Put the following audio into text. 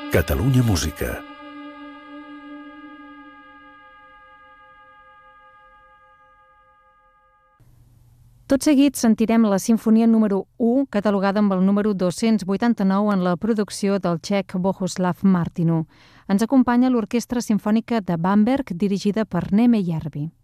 Catalunya Música. Tot seguit sentirem la sinfonia número 1, catalogada amb el número 289 en la producció del txec Bohuslav Martinu. Ens acompanya l'Orquestra Simfònica de Bamberg, dirigida per Neme Järvi.